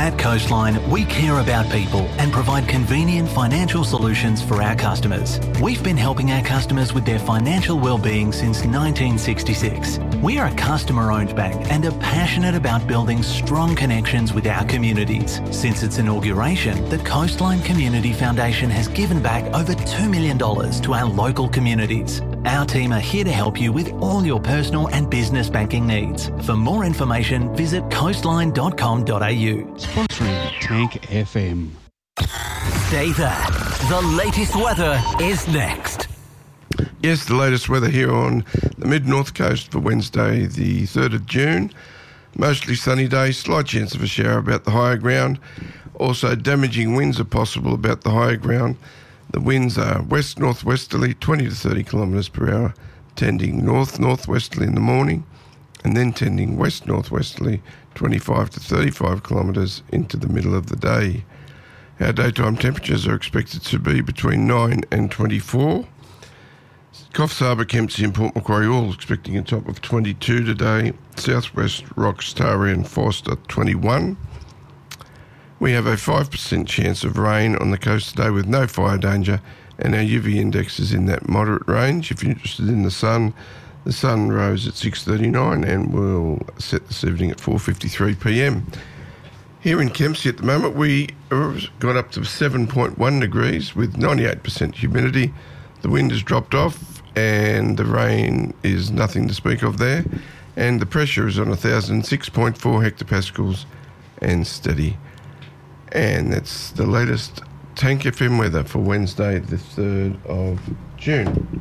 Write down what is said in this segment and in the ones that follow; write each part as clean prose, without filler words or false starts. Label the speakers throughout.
Speaker 1: At Coastline, we care about people and provide convenient financial solutions for our customers. We've been helping our customers with their financial well-being since 1966. We are a customer-owned bank and are passionate about building strong connections with our communities. Since its inauguration, the Coastline Community Foundation has given back over $2 million to our local communities. Our team are here to help you with all your personal and business banking needs. For more information, visit coastline.com.au.
Speaker 2: Sponsoring Tank FM.
Speaker 3: Stay there. The latest weather is next.
Speaker 4: Yes, the latest weather here on the mid-north coast for Wednesday, the 3rd of June. Mostly sunny day, slight chance of a shower about the higher ground. Also, damaging winds are possible about the higher ground. The winds are west-northwesterly, 20 to 30 kilometres per hour, tending north-northwesterly in the morning, and then tending west-northwesterly, 25 to 35 kilometres into the middle of the day. Our daytime temperatures are expected to be between 9 and 24. Coffs Harbour, Kempsey and Port Macquarie all expecting a top of 22 today. Southwest Rocks, Taree and Forster 21. We have a 5% chance of rain on the coast today with no fire danger, and our UV index is in that moderate range. If you're interested in the sun rose at 6:39 and will set this evening at 4:53 p.m. Here in Kempsey at the moment, we got up to 7.1 degrees with 98% humidity. The wind has dropped off and the rain is nothing to speak of there. And the pressure is on 1,006.4 hectopascals and steady. And that's the latest Tank FM weather for Wednesday, the 3rd of June.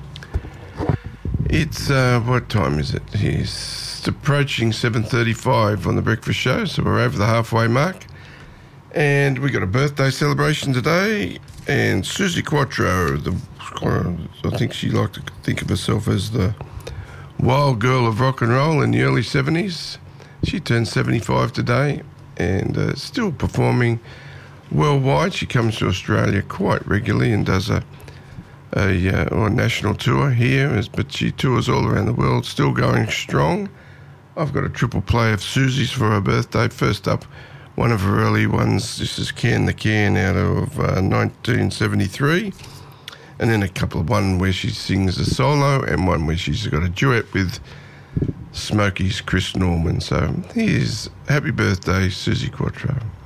Speaker 4: It's, what time is it? It's approaching 7:35 on the breakfast show, so we're over the halfway mark. And we got a birthday celebration today, and Susie Quattro, I think she liked to think of herself as the wild girl of rock and roll in the early 70s. She turned 75 today and still performing worldwide. She comes to Australia quite regularly and does a national tour here, but she tours all around the world, still going strong. I've got a triple play of Susie's for her birthday. First up, one of her early ones. This is Can the Can out of 1973. And then a couple of one where she sings a solo and one where she's got a duet with Smokey's Chris Norman. So here's happy birthday, Susie Quattro.